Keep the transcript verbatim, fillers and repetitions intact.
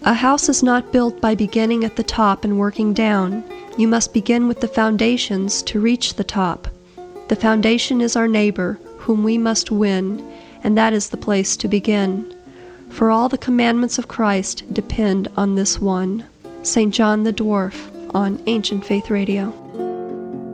A house is not built by beginning at the top and working down. You must begin with the foundations to reach the top. The foundation is our neighbor, whom we must win, and that is the place to begin. For all the commandments of Christ depend on this one. Saint John the Dwarf on Ancient Faith Radio.